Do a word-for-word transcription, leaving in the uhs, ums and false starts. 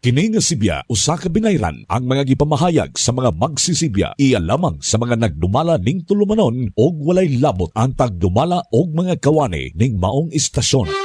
Kini nga Sibya usa ka binayran ang mga gipamahayag sa mga magsisibya iya lamang sa mga nagdumala ning tulumanon og walay labot ang tagdumala og mga kawani ning maong istasyon.